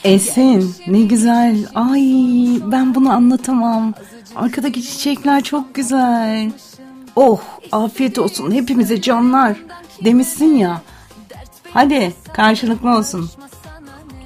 Esin ne güzel. Ay ben bunu anlatamam. Arkadaki çiçekler çok güzel. Oh afiyet olsun hepimize canlar demişsin ya. Hadi karşılıklı olsun.